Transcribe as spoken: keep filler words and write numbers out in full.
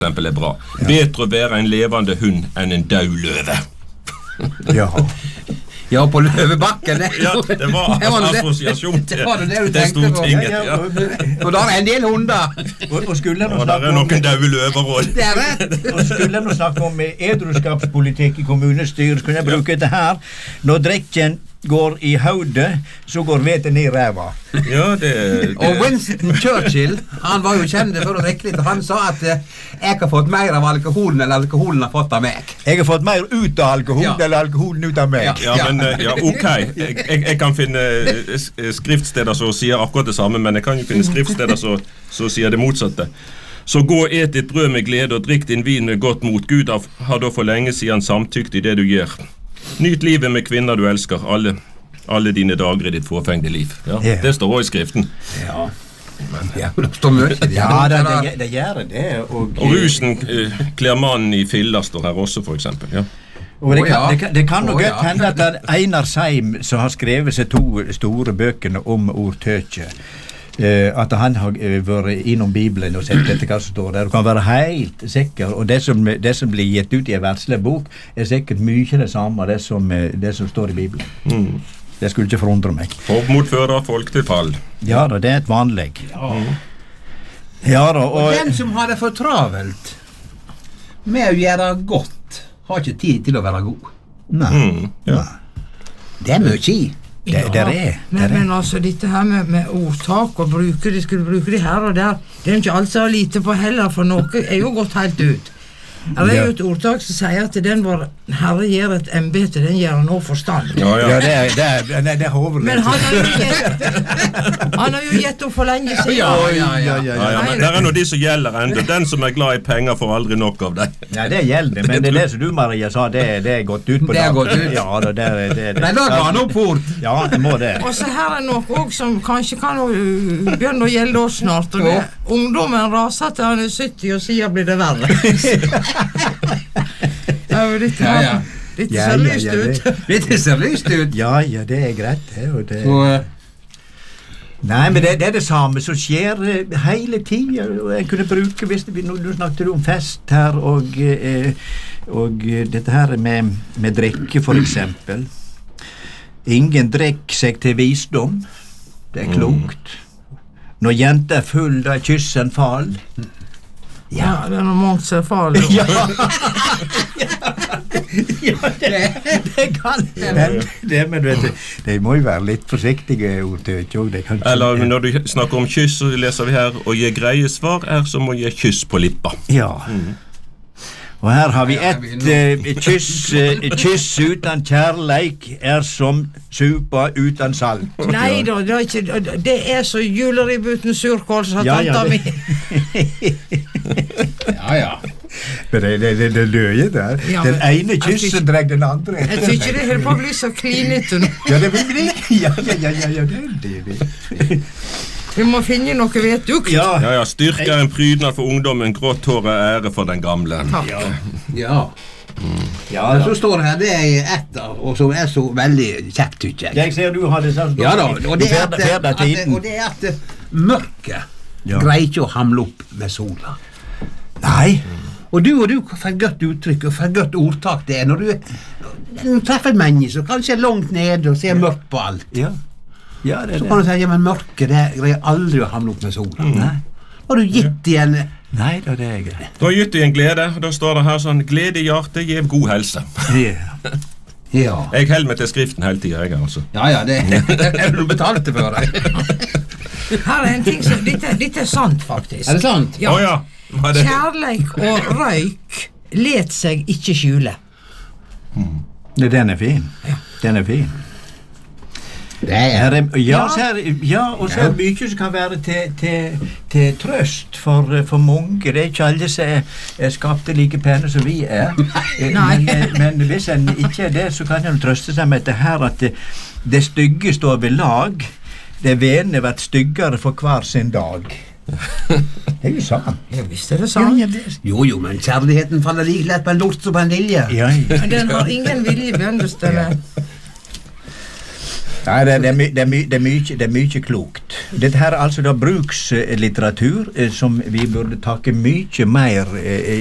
eksempel er bra. Ja. Bedre å være en levende hund enn en død løve. Ja. Ja, på Løvebakken. Ja, det var assosiasjon til det, det Stortinget. Ja, ja. Og der er en del hunder. Og, og skulle og der er noen døde løver også. Det er rett. Og skulle jeg nå snakke om edruskapspolitikk i kommunestyret, så kunne jeg bruke det her. Når drekken går i hodet, så går veten i ræva. Ja, det, det... Og Winston Churchill, han var jo kjent for å drikke litt, og han sa at eh, jeg har fått mer av alkoholen enn alkoholen har fått av meg. Jeg har fått mer ut av alkoholen ja. eller alkoholen ut av meg. Ja, ja men ja, ok. Jeg, jeg, jeg kan finne skriftsteder som sier akkurat det samme, men jeg kan jo finne skriftsteder som, som sier det motsatte. Så gå og et ditt brød med glede og drikk din vin med godt mot. Gud har, har da for lenge siden samtykt i det du gjør. Nyt livet med kvinner du elsker, alle, alle dine dager i ditt forfengde liv. Ja, yeah. Det står også i skriften. Ja, men ja, det står mye. Ja, det, det, det gjør det. Og, og rusen eh, kler mannen i filler står her også, for eksempel. Ja. Og det kan, det kan, det kan nok godt hende at det er Einar Seim som har skrevet seg to store bøkene om ordtøkje. Uh, at han har uh, vært innom Bibelen og sett etter hva som står der. Du kan være helt sikker, og det som, det som blir gitt ut i en verslig bok er sikkert mye det samme det som, det som står i Bibelen. Mm. Det skulle ikke forundre meg. Håpmot fører folk til fall. Ja da, det er et vanlig. Ja. Mm. Ja da, og, og den som har det for travelt med å gjøre godt, har ikke tid til å være god. Nei. Mm, ja. Nei. Det er mye i. Det, ja, det er, det men, er. men altså dette her med, med ordtak og bruke de skulle bruke de her og der, det er jo ikke alt så lite på heller, for noe er jo gått helt ut. Det er jo et ordtak som sier at den vår Herre gir et embete, den gir han også forstand. Ja, ja. Ja, det er, det er, det er, det er hovedlig. Men han har jo gitt han har jo gitt opp for lenge siden. Ja, ja, ja, ja, ja, ja, men det er noe de som gjelder enda. Den som er glad i penger får aldri nok av det. Ja, det gjelder, men det er det som du, Maria, sa, det, det er gått ut på det. Er gått ut. Ja, det, det, det, det. Nei, da ga han opp fort. Ja, det må det. Og så her er noe også som kanskje kan begynne å gjelde oss snart, og det er ungdommen raser til han er sytti og sier blir det verre. Ja, litt, ja, ja. Litt ja, ser ja, lyst ja, ut. Det. Litt ser lyst ut. Ja, ja, det er greit. Det, og det. Så, uh, Nei, men det, det er det samme som skjer uh, hele tiden. Jeg kunne bruke, hvis det, nå, nå snakket du om fest her, og, uh, og uh, dette her med, med drikke, for eksempel. Ingen drikker seg til visdom. Det er klokt. Når jenta er full, da er kyssen fall. Ja, det er noe mange som er farlig. Ja, ja det, det kan men, det, men vet du, de må jo være litt forsiktige ordtøkje. Eller når du snakker om kyss, så leser vi her, og gi greie svar er som å gi kyss på lippa. Ja. Mm. Og her har vi et uh, kyss, uh, kyss uten kjærleik er som supa uten salt. Nei da, det er, ikke, det er så julerib uten surkål, sa ja, ja, tanta mi. Ja, ja. Men det, det, det, det løyer der. Ja, den ene kyssen drar den andre. Jeg synes ikke det hele på å bli så klinete nå. Ja, det vil bli. Ja, ja, ja, ja, ja, det, det vil. Vi må finne noe vetukt. Ja. Ja, ja, styrke er en prydnad for ungdommen, grått hår er ære for den gamle. Takk. Ja. Ja. Mm. Ja, så står det her, det er etter, og som er så veldig kjekt, tykker jeg. Jeg ser du har det sånn. Ja da, og det er at, at, at, og det er at mørket ja. greier ikke å hamle opp med sola. Nei. Mm. Og du og du får et godt uttrykk, og får et godt ordtak det er, når du, når du treffer et menneske som kanskje er langt nede og ser mørkt på alt. Ja. Ja, det, så kan du si, ja, men mørket, det greier aldri å hamle opp med sola. Mm. Nei. Har du gitt i en... Nei, da det er greit. Du har gitt i en glede, og da står det her sånn, glede i hjertet gjev god helse. Ja. Ja. Jeg held meg til skriften hele tiden, jeg altså. Ja, ja, det er du betalte for deg. Her er en ting som, dette, dette er sant faktisk. Er det sant? Ja. Oh, ja. Det... Kjærleik og røyk let seg ikke skjule. Mm. Den er fin. Ja. Den er fin. Det er, ja, ja. Her, ja, og så er det mye som kan være til, til, til trøst for, for mange. Det er ikke alle som er, er skapte like pene som vi er. Nei. Men, men hvis en ikke er det, så kan en trøste seg med det her at det, det stygge står ved lag. Det vene vært styggere for hver sin dag. Det er jo sant. Ja, visst er det sant. Ja, det er... Jo, jo, men kjærligheten faller like lett på en lort som på en lilje. Ja, ja. Men den har ingen vilje vennligst, eller... Nei, det, det, er my, det, er my, det, er mye, det er mye klokt. Dette her er altså da brukslitteratur eh, som vi burde takke mye mer eh,